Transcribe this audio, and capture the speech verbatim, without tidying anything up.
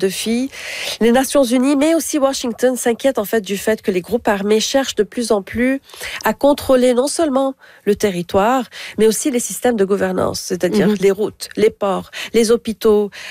de filles. Les Nations Unies, mais aussi Washington, s'inquiètent en fait du fait que les groupes armés cherchent de plus en plus à contrôler non seulement le territoire, mais aussi les systèmes de gouvernance, c'est-à-dire mm-hmm. les routes, les ports, les hôpitaux,